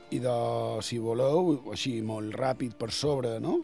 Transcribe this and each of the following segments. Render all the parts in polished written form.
I si voleu, així molt ràpid per sobre, no?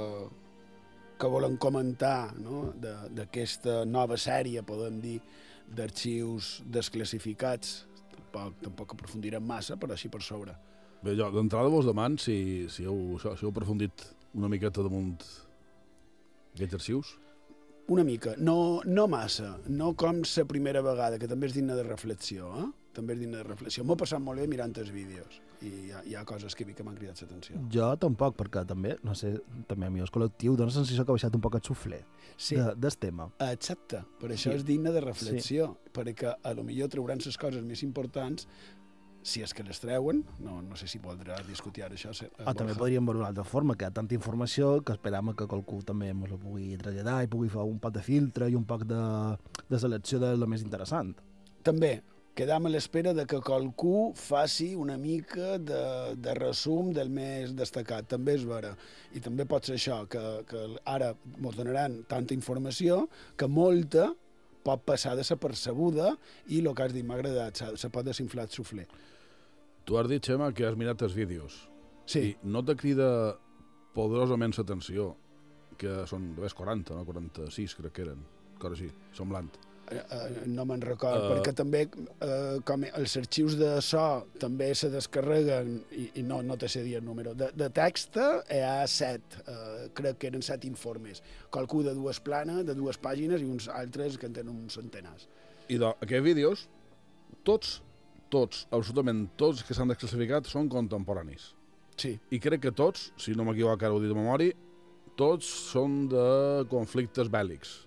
Que volen comentar, no? D'aquesta nova sèrie, podem dir, d'arxius desclassificats. Tampoc aprofundirem massa, però així per sobre. Bé, jo d'entrada vos demano si heu aprofundit una miqueta damunt aquests arxius. Una mica, no massa, no com la primera vegada, que també és digne de reflexió, També és digne de reflexió. M'ho he passat molt bé mirant els vídeos i hi ha coses que m'han cridat l'atenció. Jo tampoc, perquè també, no sé, també a mi el col·lectiu dona la sensació que ha baixat un poc el xufler del tema. Exacte, per això és digne de reflexió, perquè a lo millor trauran les coses més importants, si és que les treuen, no sé si voldrà discutir ara això. O també podríem veure una altra forma, que hi ha tanta informació que esperam que qualcú també ens la pugui traslladar i pugui fer un poc de filtre i un poc de selecció de lo més interessant. També, quedam a l'espera de que qualcú faci una mica de resum del més destacat. També és vera. I també pot ser això, que ara ens donaran tanta informació que molta pot passar desapercebuda i el que has dit m'ha agradat, se pot desinflar el suflé. Tu has dit, Xema, que has mirat els vídeos. Sí. I no te crida poderosament l'atenció, que són de 40, no? 46 crec que eren, cosa així, semblant. No me'n record, perquè també com els arxius de so també se descarreguen i no te sé dir el número. De text hi ha 7, crec que eren 7 informes. Qualcú de 2 planes, de 2 pàgines i uns altres que en tenen uns centenars. I aquests vídeos, tots, absolutament tots que s'han desclassificat són contemporanis. Sí. I crec que tots, si no m'equivoco ara ho dit de memòria, tots són de conflictes bèl·lics.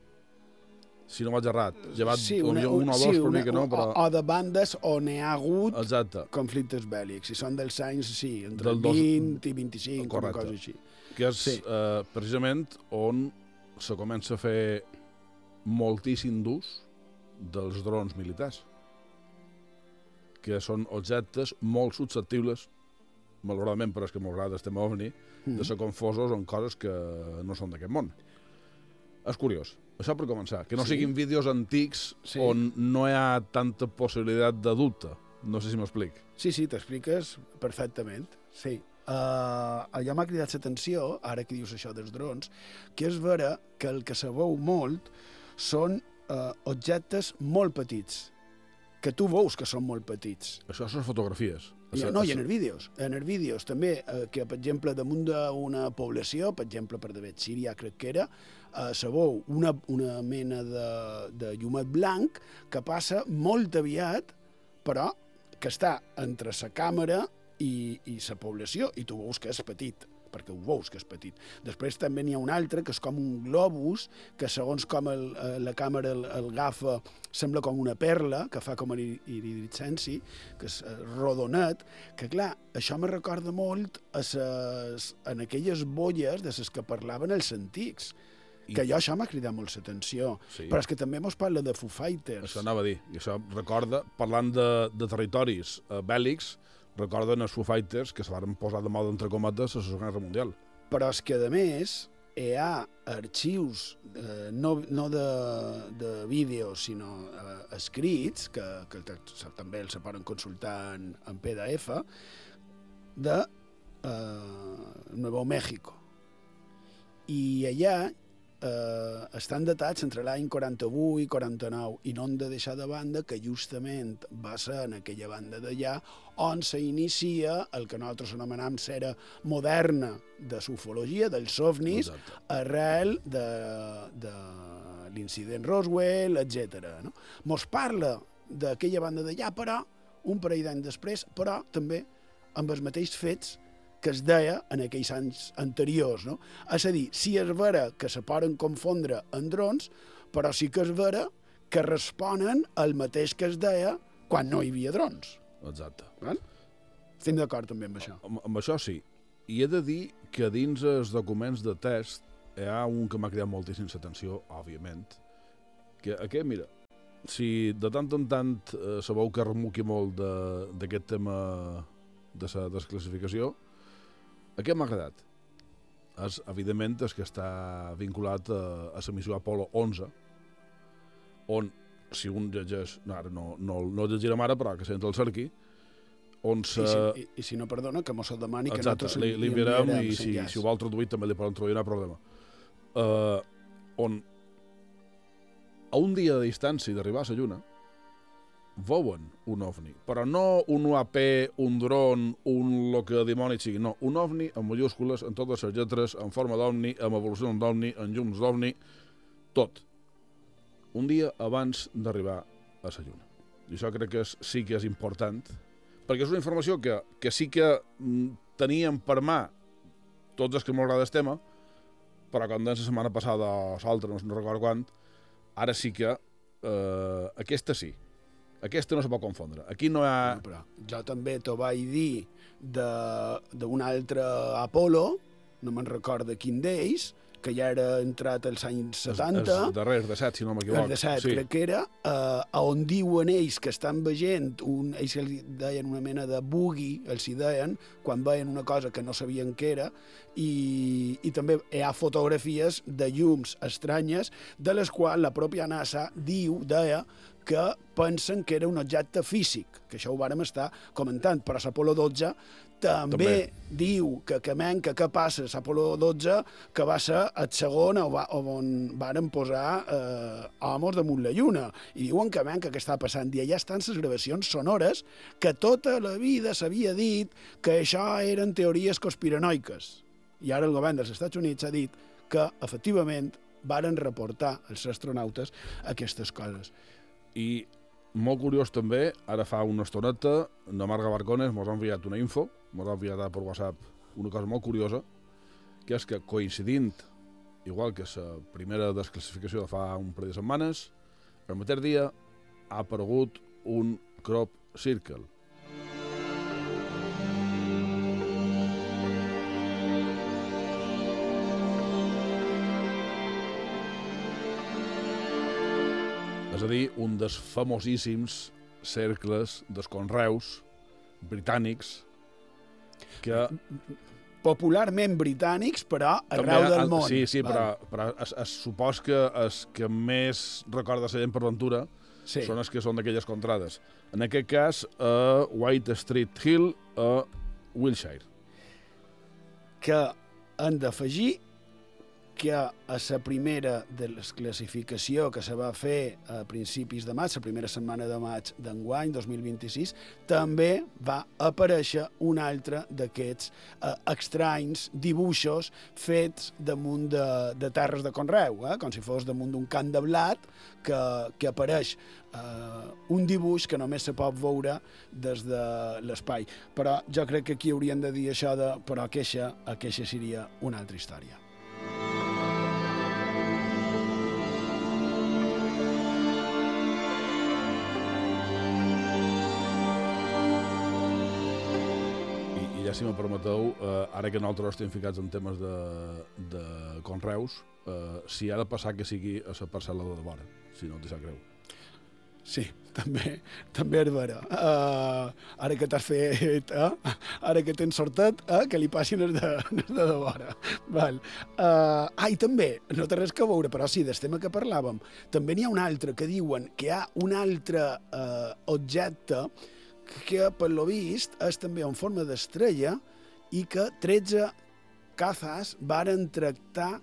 Si no vaig errat, llevat un o dos per mi que no, però... O de bandes on hi ha hagut conflictes bèl·lics. Si són dels anys, sí, entre el 20 i 25, una cosa així. Que és precisament on se comença a fer moltíssim d'ús dels drons militars, que són objectes molt susceptibles, malauradament, però és que m'agrada el tema OVNI, de ser confosos en coses que no són d'aquest món. És curiós. Això per començar, que no siguin vídeos antics on no hi ha tanta possibilitat de dubte. No sé si m'explic. Sí, t'expliques perfectament. Sí. Allò m'ha cridat l'atenció, ara que dius això dels drons, que és vera que el que se veu molt són objectes molt petits, que tu veus que són molt petits. Això són fotografies. No, i en els vídeos. En els vídeos també, que per exemple damunt d'una població, per exemple per d'haver Síria, crec que era, se veu una mena de llumet blanc que passa molt aviat, però que està entre la càmera i la població, i tu veus que és petit, perquè ho veus que és petit. Després també n'hi ha un altre, que és com un globus, que segons com la càmera el agafa, sembla com una perla, que fa com a iridescència, que és rodonet, que clar, això me recorda molt en aquelles bolles de les que parlaven els antics, que això m'ha cridat molt l'atenció. Però és que també mos parla de Foo Fighters. Això anava a dir, i això recorda, parlant de territoris bèl·lics, recorden els Foo Fighters que se van posar de moda entre cometes a la Segona Guerra Mundial. Però és que, a més, hi ha arxius, no de vídeos, sinó escrits, que també els poden consultar en PDF, de Nuevo México. I allà estan datats entre l'any 48 i 49 i no hem de deixar de banda que justament va ser en aquella banda d'allà on s'inicia el que nosaltres anomenam l'era moderna de l'ufologia, dels ovnis, arrel de l'incident Roswell, etc. Mos parla d'aquella banda d'allà, però un parell d'anys després, però també amb els mateixos fets que es deia en aquells anys anteriors. No? És a dir, sí és vera que se poden confondre en drons, però sí que és vera que responen al mateix que es deia quan no hi havia drons. Exacte. Estem d'acord també amb això. Amb això sí. I he de dir que dins els documents de test hi ha un que m'ha cridat moltíssim l'atenció, òbviament, que aquest, mira, si de tant en tant sabeu que remuqui molt d'aquest tema de la desclassificació, aquest m'ha agradat. És, evidentment, el que està vinculat a la missió Apolo 11, on, si un llegeix, no llegirem ara, però que s'entra el cerqui, on I si no, perdona, que mos ho demani, que exacte, nosaltres li enviarem i si ho vol traduir també li poden traduir, no hi ha problema. On a un dia de distància d'arribar a la Lluna veuen un ovni, però no un UAP, un dron, lo que dimoni sigui, no, un ovni amb majúscules, en totes les lletres, en forma d'ovni, amb evolucions d'ovni, en llums d'ovni, tot. Un dia abans d'arribar a la Lluna. I això crec que sí que és important, perquè és una informació que sí que teníem per mà tots els que m'agrada el tema, però com la setmana passada o l'altra, no recordo quan, ara sí que aquesta sí. Aquesta no se pot confondre. Aquí no hi ha... Però jo també t'ho vaig dir d'un altre Apolo, no me'n recordo quin d'ells, que ja era entrat als anys 70. Els darrers de 7, si no m'equivoco. Els de 7, sí. Crec que era, on diuen ells que estan veient, ells que deien una mena de bugui, els hi deien, quan veien una cosa que no sabien què era, i també hi ha fotografies de llums estranyes, de les quals la pròpia NASA deia que pensen que era un objecte físic, que això ho vàrem estar comentant, però l'Apolo 12 també diu que què passa a l'Apolo 12, que va ser el segon on varen posar homes damunt la Lluna, i diuen que està passant, i allà estan les gravacions sonores que tota la vida s'havia dit que això eren teories conspiranoiques, i ara el govern dels Estats Units ha dit que, efectivament, varen reportar als astronautes aquestes coses. I molt curiós també, ara fa una estoneta, la Marga Barcones mos ha enviat una info, mos ha enviat per WhatsApp una cosa molt curiosa, que és que coincidint, igual que la primera desclassificació de fa un parell de setmanes, el mateix dia ha aparegut un crop circle. És a dir, un dels famosíssims cercles dels conreus britànics que... Popularment britànics, però arreu del món. Sí, però es supos que els que més recorda la gent per ventura són els que són d'aquelles contrades. En aquest cas, a White Street Hill, a Wiltshire. Que han d'afegir que a la primera de la classificació que se va fer a principis de maig, la primera setmana de maig d'enguany, 2026, també va aparèixer un altre d'aquests estranys dibuixos fets damunt de terres de conreu, com si fos damunt d'un camp de blat, que apareix un dibuix que només se pot veure des de l'espai. Però jo crec que aquí hauríem de dir això però aquesta seria una altra història. Ja, si me permeteu, ara que nosaltres estem ficats en temes de conreus, si ha de passar que sigui a la parcel·la de vora, si no et deixa greu. Sí, també és vera. Ara que t'has fet, ara que tens sortet, que li passin els de vora. Val. I també, no té res que veure, però sí, del tema que parlàvem, també n'hi ha un altre que diuen que hi ha un altre objecte que, per lo vist, és també en forma d'estrella i que 13 cazas varen tractar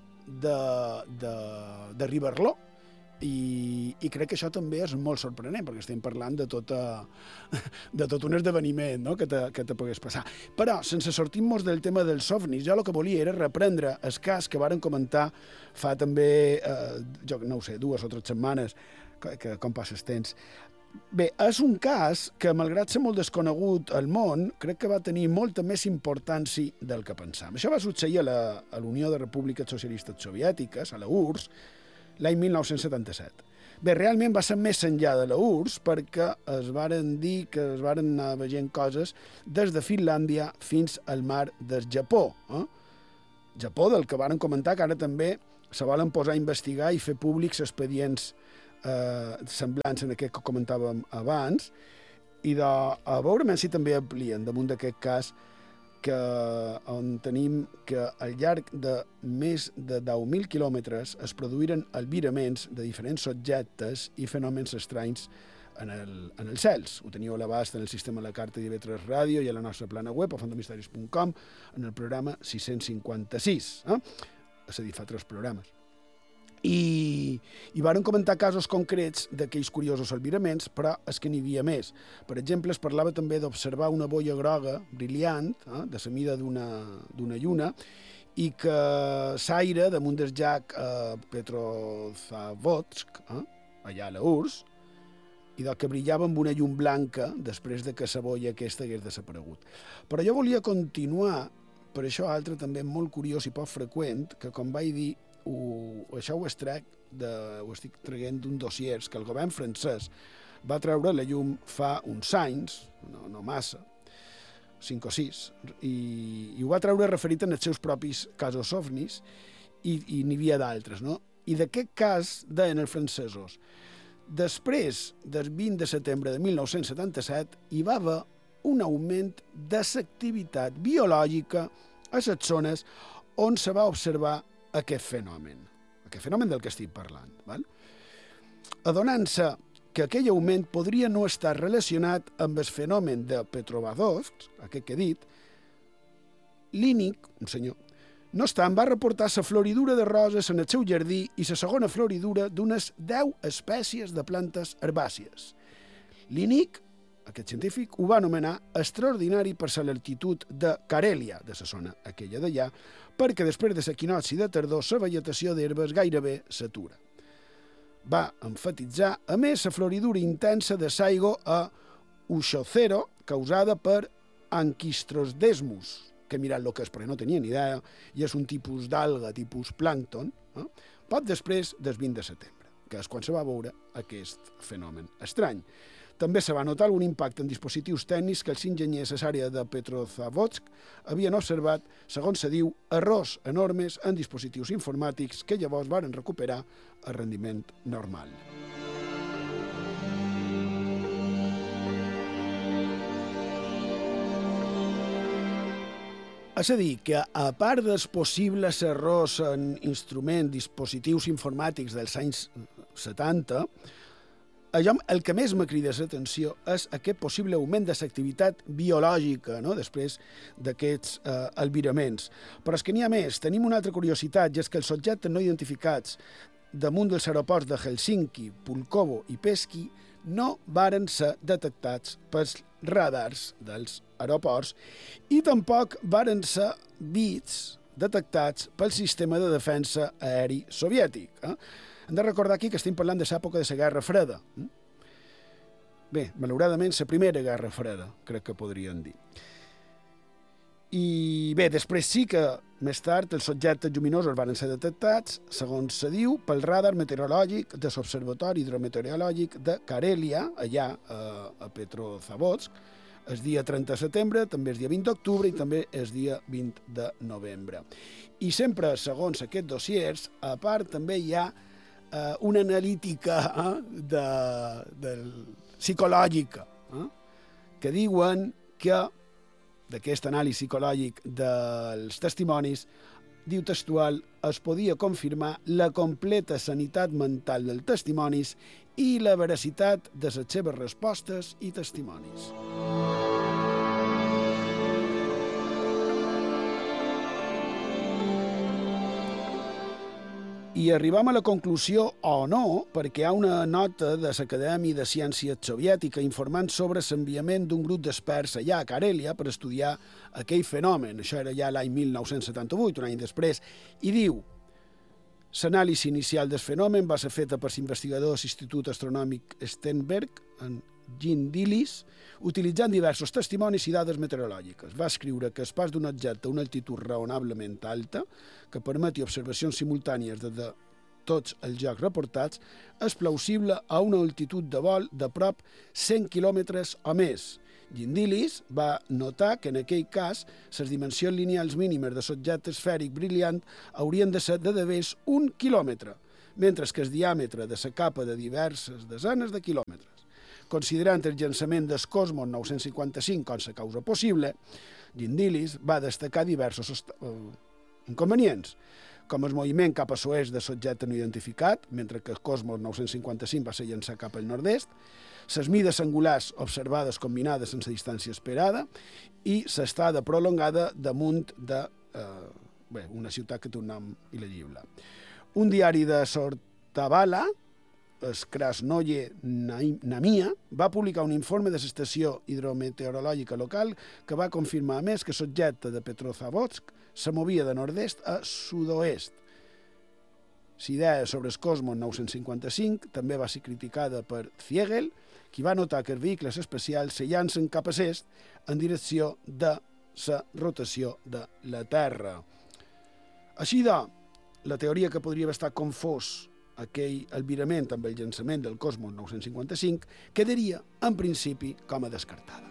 de ribar-lo. I crec que això també és molt sorprenent, perquè estem parlant de tot un esdeveniment, no?, que te pogués passar. Però, sense sortir-nos del tema dels ovnis, jo el que volia era reprendre el cas que varen comentar fa també, jo no ho sé, 2 o 3 setmanes, que com passes temps. Bé, és un cas que, malgrat ser molt desconegut al món, crec que va tenir molta més importància del que pensam. Això va succeir a l'Unió de Repúbliques Socialistes Soviètiques, a la URSS, l'any 1977. Bé, realment va ser més enllà de la URSS perquè es varen dir que es varen anar veient coses des de Finlàndia fins al mar del Japó. Japó, del que varen comentar, que ara també se volen posar a investigar i fer públics expedients semblants en aquest que comentàvem abans, i a veure si també amplien damunt d'aquest cas on tenim que al llarg de més de 10.000 quilòmetres es produïren albiraments de diferents objectes i fenòmens estranys en els cels. Ho teniu a l'abast en el sistema La Carta i TV3 Ràdio i a la nostra plana web, a fondomisteris.com, en el programa 656. És a dir, fa 3 programes. I varen comentar casos concrets d'aquells curiosos albiraments, però és que n'hi havia més. Per exemple, es parlava també d'observar una boia groga brillant, de la mida d'una lluna, i que s'aire damunt del llac Petrozavodsk, allà a la URSS, i que brillava amb una llum blanca després de que la boia aquesta hagués desaparegut. Però jo volia continuar, per això altre també molt curiós i poc freqüent, que com vaig dir, això ho estic traient d'un dossiers que el govern francès va treure a la llum fa uns anys, no massa, 5 o 6, i ho va treure referit als seus propis casos ovnis, i n'hi havia d'altres, no? I d'aquest cas deien els francesos: després del 20 de setembre de 1977 hi va haver un augment de l'activitat biològica a les zones on se va observar aquest fenomen del que estic parlant. Val? Adonant-se que aquell augment podria no estar relacionat amb el fenomen de Petrovazovsk, aquest que he dit, l'Ínic, un senyor, no obstant, va reportar la floridura de roses en el seu jardí i la segona floridura d'unes 10 espècies de plantes herbàcies. L'Ínic, aquest científic, ho va anomenar extraordinari per la latitud de Carèlia, de la zona aquella d'allà, perquè després de l'equinocci de tardor la vegetació d'herbes gairebé s'atura. Va emfatitzar, a més, la floridura intensa de Saigo a Ushocero, causada per Anquistrosdesmus, que he mirat el que és perquè no tenia ni idea, i és un tipus d'alga, tipus plàncton, poc després del 20 de setembre, que és quan se va veure aquest fenomen estrany. També se va notar algun impacte en dispositius tècnics que els enginyers a l'àrea de Petrozavodsk havien observat, segons se diu, errors enormes en dispositius informàtics que llavors varen recuperar el rendiment normal. És a dir, que a part dels possibles errors en instruments, dispositius informàtics dels anys 70, el que més me crida l'atenció és aquest possible augment de l'activitat biològica, no?, després d'aquests albiraments. Però és que n'hi ha més. Tenim una altra curiositat, i és que els objectes no identificats damunt dels aeroports de Helsinki, Pulkovo i Peski no varen ser detectats pels radars dels aeroports i tampoc varen ser detectats pel sistema de defensa aeri soviètic. Hem de recordar aquí que estem parlant de l'època de la Guerra Freda. Bé, malauradament, la Primera Guerra Freda, crec que podríem dir. I bé, després sí que més tard els objectes lluminosos van ser detectats, segons se diu, pel radar meteorològic de l'Observatori Hidrometeorològic de Carèlia, allà a Petrozavodsk, el dia 30 de setembre, també el dia 20 d'octubre i també el dia 20 de novembre. I sempre, segons aquests dossiers, a part també hi ha una analítica psicològica, que diuen que d'aquest anàlisi psicològic dels testimonis, diu textual, es podia confirmar la completa sanitat mental dels testimonis i la veracitat de les seves respostes i testimonis. I arribam a la conclusió, o no, perquè hi ha una nota de l'Acadèmia de Ciències Soviètica informant sobre l'enviament d'un grup d'experts allà a Carèlia per estudiar aquell fenomen. Això era ja l'any 1978, un any després, i diu: l'anàlisi inicial del fenomen va ser feta per l'investigador de l'Institut Astronòmic Sternberg, en Gindilis, utilitzant diversos testimonis i dades meteorològiques. Va escriure que el pas d'un objecte a una altitud raonablement alta, que permeti observacions simultànies de tots els llocs reportats, és plausible a una altitud de vol de prop 100 quilòmetres o més. Gindilis va notar que en aquell cas les dimensions lineals mínimes de l'objecte esfèric brillant haurien de ser de devés 1 quilòmetre, mentre que el diàmetre de la capa de diverses desenes de quilòmetres. Considerant el llançament del Cosmos 955 com la causa possible, Gindilis va destacar diversos inconvenients, com el moviment cap a l'oest de l'objecte no identificat, mentre que el Cosmos 955 va ser llançat cap al nord-est, les mides angulars observades combinades sense distància esperada i l'estada prolongada damunt de una ciutat que té un nom il·legible. Un diari de Sortavala, el Krasnoye Namia, va publicar un informe de l'estació hidrometeorològica local que va confirmar a més que l'objecte de Petrozavodsk se movia de nord-est a sud-oest. L'idea sobre el Cosmos 955 també va ser criticada per Ziegel, qui va notar que els vehicles espacials se llancen cap a l'est en direcció de la rotació de la Terra. Així doncs, la teoria que podria haver estat confós aquell albirament amb el llançament del Cosmos 955 quedaria, en principi, com a descartada.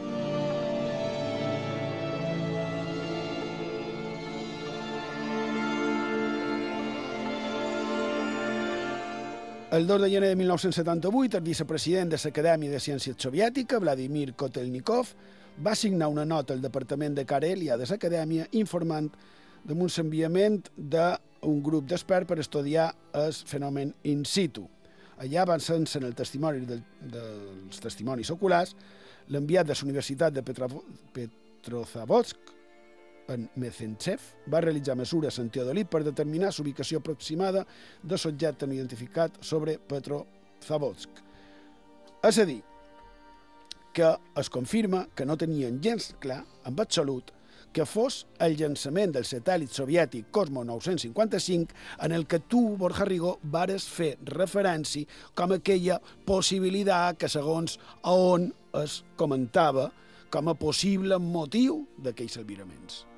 El 2 de gener de 1978, el vicepresident de l'Acadèmia de Ciències Soviètica, Vladimir Kotelnikov, va signar una nota al Departament de Karelia de l'Acadèmia informant de l'enviament d'un grup d'experts per estudiar el fenomen in situ. Allà, avançant-se en el testimoni dels testimonis oculars, l'enviat de la Universitat de Petrozavodsk, en Mezentsev, va realitzar mesures en teodolit per determinar l'ubicació aproximada de l'objecte no identificat sobre Petrozavodsk. És a dir, que es confirma que no tenien gens clar, en absolut, que fos el llançament del satèl·lit soviètic Cosmos 955 en el que tu, Borja Rigó, vares fer referència com aquella possibilitat que, segons on es comentava, com a possible motiu d'aquells albiraments.